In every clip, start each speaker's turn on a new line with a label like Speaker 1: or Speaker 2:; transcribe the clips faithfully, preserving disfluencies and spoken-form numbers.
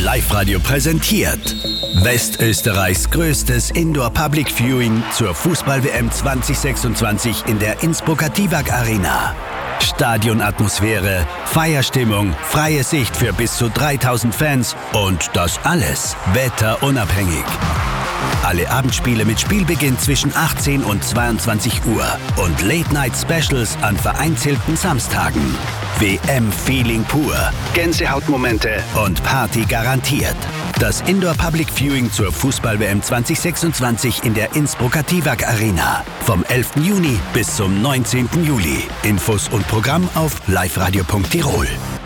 Speaker 1: Live-Radio präsentiert Westösterreichs größtes Indoor-Public Viewing zur Fußball-W M zwanzig sechsundzwanzig in der Innsbrucker Tivag Arena. Stadionatmosphäre, Feierstimmung, freie Sicht für bis zu dreitausend Fans und das alles wetterunabhängig. Alle Abendspiele mit Spielbeginn zwischen achtzehn und zweiundzwanzig Uhr und Late-Night-Specials an vereinzelten Samstagen. W M-Feeling pur, Gänsehautmomente und Party garantiert. Das Indoor-Public Viewing zur Fußball-W M zwanzig sechsundzwanzig in der Innsbrucker Tivag Arena. Vom elften Juni bis zum neunzehnten Juli. Infos und Programm auf liveradio punkt tirol.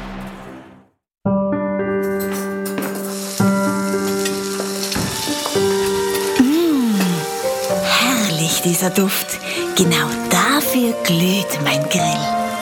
Speaker 2: Dieser Duft. Genau dafür glüht mein Grill.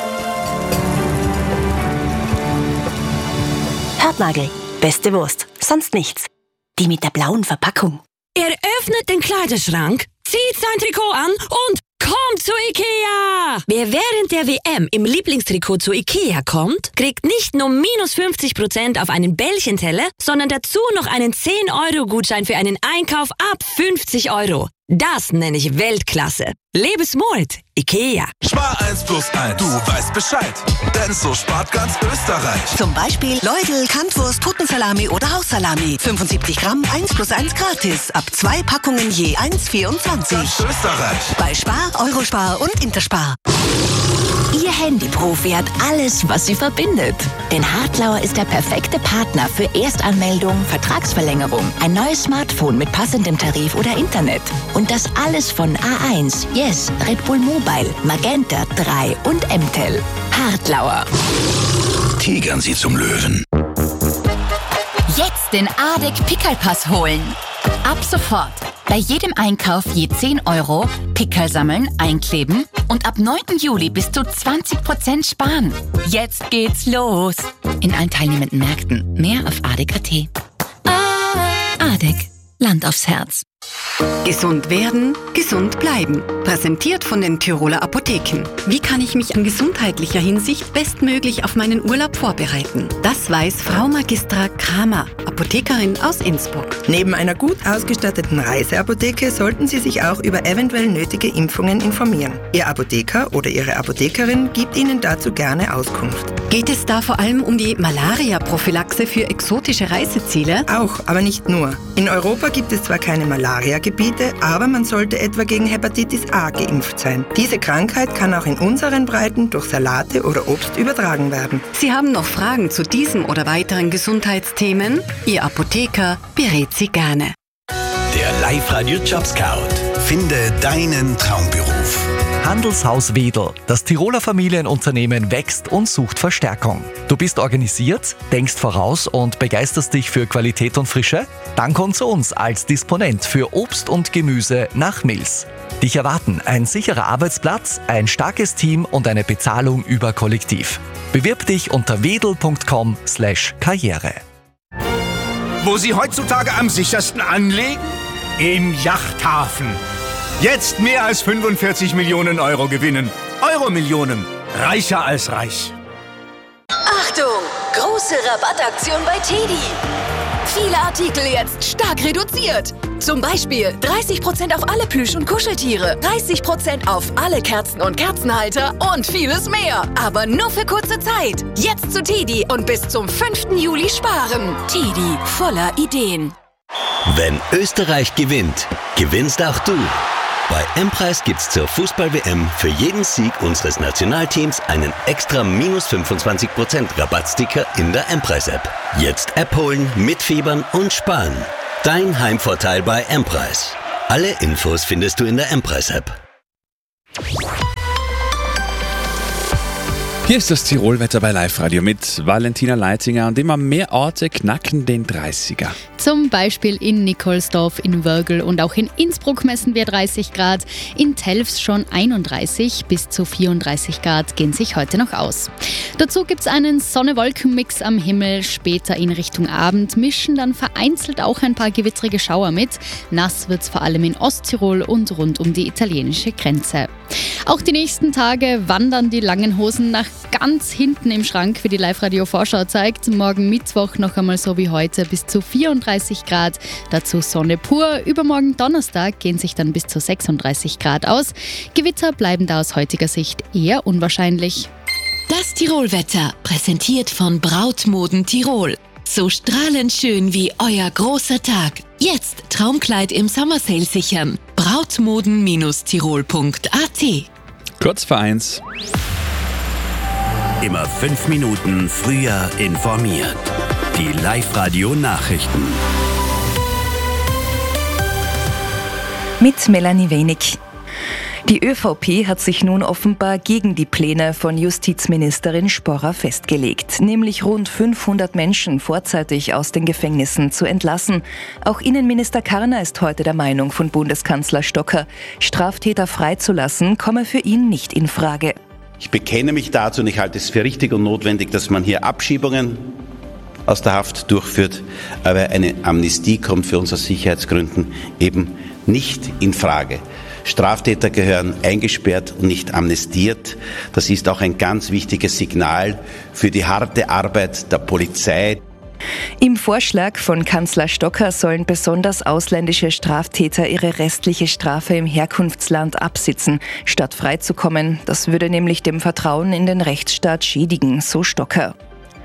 Speaker 2: Hörtnagel. Beste Wurst. Sonst nichts. Die mit der blauen Verpackung.
Speaker 3: Er öffnet den Kleiderschrank, zieht sein Trikot an und kommt zu Ikea! Wer während der W M im Lieblingstrikot zu Ikea kommt, kriegt nicht nur minus fünfzig Prozent auf einen Bällchenteller, sondern dazu noch einen zehn Euro Gutschein für einen Einkauf ab fünfzig Euro. Das nenne ich Weltklasse. Lebe smart. Ikea.
Speaker 4: Spar eins plus eins. Du weißt Bescheid. Denn so spart ganz Österreich.
Speaker 5: Zum Beispiel Leudl, Kantwurst, Putensalami oder Haussalami. fünfundsiebzig Gramm, eins plus eins gratis. Ab zwei Packungen je eins Komma vierundzwanzig.
Speaker 4: Ganz Österreich.
Speaker 5: Bei Spar, Eurospar und Interspar.
Speaker 2: Ihr Handyprofi hat alles, was sie verbindet. Denn Hartlauer ist der perfekte Partner für Erstanmeldung, Vertragsverlängerung, ein neues Smartphone mit passendem Tarif oder Internet. Und das alles von A eins, Yes, Red Bull Mobile, Magenta drei und M T E L. Hartlauer.
Speaker 1: Tigern Sie zum Löwen.
Speaker 6: Jetzt den A D E C Pickelpass holen. Ab sofort. Bei jedem Einkauf je zehn Euro, Pickel sammeln, einkleben und ab neunten Juli bis zu zwanzig Prozent sparen. Jetzt geht's los. In allen teilnehmenden Märkten. Mehr auf A D E C punkt A T. A D E C. Land aufs Herz.
Speaker 7: Gesund werden, gesund bleiben. Präsentiert von den Tiroler Apotheken. Wie kann ich mich in gesundheitlicher Hinsicht bestmöglich auf meinen Urlaub vorbereiten? Das weiß Frau Magistra Kramer, Apothekerin aus Innsbruck.
Speaker 8: Neben einer gut ausgestatteten Reiseapotheke sollten Sie sich auch über eventuell nötige Impfungen informieren. Ihr Apotheker oder Ihre Apothekerin gibt Ihnen dazu gerne Auskunft.
Speaker 7: Geht es da vor allem um die Malaria-Prophylaxe für exotische Reiseziele?
Speaker 8: Auch, aber nicht nur. In Europa gibt es zwar keine Malaria-Gebiete, aber man sollte etwa gegen Hepatitis A geimpft sein. Diese Krankheit kann auch in unseren Breiten durch Salate oder Obst übertragen werden.
Speaker 7: Sie haben noch Fragen zu diesem oder weiteren Gesundheitsthemen? Ihr Apotheker berät Sie gerne.
Speaker 1: Der Live-Radio Jobscout. Finde deinen Traumberuf.
Speaker 9: Handelshaus Wedel. Das Tiroler Familienunternehmen wächst und sucht Verstärkung. Du bist organisiert, denkst voraus und begeisterst dich für Qualität und Frische? Dann komm zu uns als Disponent für Obst und Gemüse nach Mills. Dich erwarten ein sicherer Arbeitsplatz, ein starkes Team und eine Bezahlung über Kollektiv. Bewirb dich unter wedel punkt com slash karriere.
Speaker 10: Wo Sie heutzutage am sichersten anlegen? Im Yachthafen. Jetzt mehr als fünfundvierzig Millionen Euro gewinnen. Euro-Millionen. Reicher als reich.
Speaker 11: Achtung! Große Rabattaktion bei Teddy. Viele Artikel jetzt stark reduziert. Zum Beispiel dreißig Prozent auf alle Plüsch- und Kuscheltiere, dreißig Prozent auf alle Kerzen und Kerzenhalter und vieles mehr. Aber nur für kurze Zeit. Jetzt zu Teddy und bis zum fünften Juli sparen. Teddy, voller Ideen.
Speaker 12: Wenn Österreich gewinnt, gewinnst auch du. Bei M-Preis gibt's zur Fußball-W M für jeden Sieg unseres Nationalteams einen extra minus fünfundzwanzig Prozent Rabattsticker in der M-Preis-App. Jetzt App holen, mitfiebern und sparen. Dein Heimvorteil bei M-Preis. Alle Infos findest du in der M-Preis-App.
Speaker 13: Hier ist das Tirolwetter bei Live-Radio mit Valentina Leitinger und immer mehr Orte knacken den dreißiger.
Speaker 14: Zum Beispiel in Nikolsdorf, in Wörgl und auch in Innsbruck messen wir dreißig Grad, in Telfs schon einunddreißig, bis zu vierunddreißig Grad gehen sich heute noch aus. Dazu gibt es einen Sonne-Wolken-Mix am Himmel, später in Richtung Abend mischen dann vereinzelt auch ein paar gewittrige Schauer mit. Nass wird es vor allem in Osttirol und rund um die italienische Grenze. Auch die nächsten Tage wandern die langen Hosen nach ganz hinten im Schrank, wie die Live-Radio-Vorschau zeigt. Morgen Mittwoch noch einmal so wie heute bis zu vierunddreißig Grad. Dazu Sonne pur. Übermorgen Donnerstag gehen sich dann bis zu sechsunddreißig Grad aus. Gewitter bleiben da aus heutiger Sicht eher unwahrscheinlich.
Speaker 2: Das Tirolwetter, präsentiert von Brautmoden Tirol. So strahlend schön wie euer großer Tag. Jetzt Traumkleid im Sommersale sichern. brautmoden Tirol punkt a t.
Speaker 13: Kurz vor eins.
Speaker 1: Immer fünf Minuten früher informiert. Die Live-Radio-Nachrichten.
Speaker 15: Mit Melanie Wenig. Die ÖVP hat sich nun offenbar gegen die Pläne von Justizministerin Sporrer festgelegt, nämlich rund fünfhundert Menschen vorzeitig aus den Gefängnissen zu entlassen. Auch Innenminister Karner ist heute der Meinung von Bundeskanzler Stocker, Straftäter freizulassen komme für ihn nicht in Frage.
Speaker 16: Ich bekenne mich dazu und ich halte es für richtig und notwendig, dass man hier Abschiebungen aus der Haft durchführt, aber eine Amnestie kommt für uns aus Sicherheitsgründen eben nicht in Frage. Straftäter gehören eingesperrt und nicht amnestiert. Das ist auch ein ganz wichtiges Signal für die harte Arbeit der Polizei.
Speaker 15: Im Vorschlag von Kanzler Stocker sollen besonders ausländische Straftäter ihre restliche Strafe im Herkunftsland absitzen, statt freizukommen. Das würde nämlich dem Vertrauen in den Rechtsstaat schädigen, so Stocker.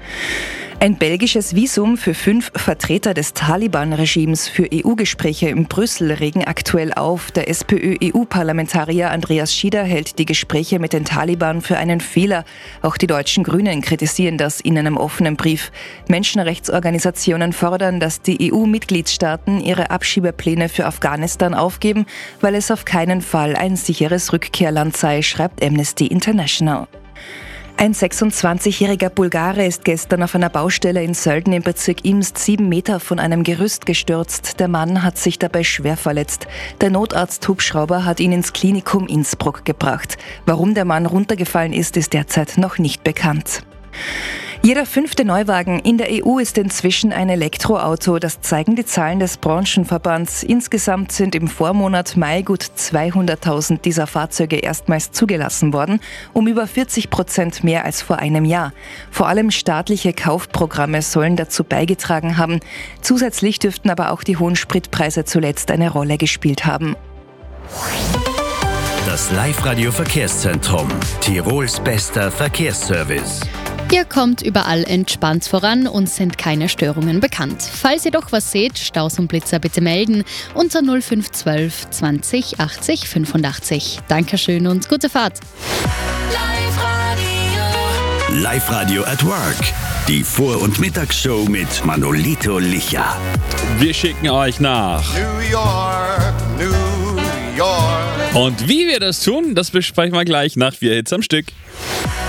Speaker 15: Ein belgisches Visum für fünf Vertreter des Taliban-Regimes für E U-Gespräche in Brüssel regen aktuell auf. Der SPÖ-E U-Parlamentarier Andreas Schieder hält die Gespräche mit den Taliban für einen Fehler. Auch die deutschen Grünen kritisieren das in einem offenen Brief. Menschenrechtsorganisationen fordern, dass die E U-Mitgliedstaaten ihre Abschiebepläne für Afghanistan aufgeben, weil es auf keinen Fall ein sicheres Rückkehrland sei, schreibt Amnesty International. Ein sechsundzwanzigjähriger Bulgare ist gestern auf einer Baustelle in Sölden im Bezirk Imst sieben Meter von einem Gerüst gestürzt. Der Mann hat sich dabei schwer verletzt. Der Notarzt-Hubschrauber hat ihn ins Klinikum Innsbruck gebracht. Warum der Mann runtergefallen ist, ist derzeit noch nicht bekannt. Jeder fünfte Neuwagen in der E U ist inzwischen ein Elektroauto. Das zeigen die Zahlen des Branchenverbands. Insgesamt sind im Vormonat Mai gut zweihunderttausend dieser Fahrzeuge erstmals zugelassen worden, um über vierzig Prozent mehr als vor einem Jahr. Vor allem staatliche Kaufprogramme sollen dazu beigetragen haben. Zusätzlich dürften aber auch die hohen Spritpreise zuletzt eine Rolle gespielt haben.
Speaker 1: Das Live-Radio-Verkehrszentrum. Tirols bester Verkehrsservice.
Speaker 14: Ihr kommt überall entspannt voran und sind keine Störungen bekannt. Falls ihr doch was seht, Staus und Blitzer bitte melden unter null fünf eins zwei zwanzig achtzig fünfundachtzig. Dankeschön und gute Fahrt.
Speaker 1: Live-Radio. Live-Radio at Work. Die Vor- und Mittagsshow mit Manolito Licha.
Speaker 13: Wir schicken euch nach
Speaker 17: New York, New York.
Speaker 13: Und wie wir das tun, das besprechen wir gleich nach vier Hits am Stück.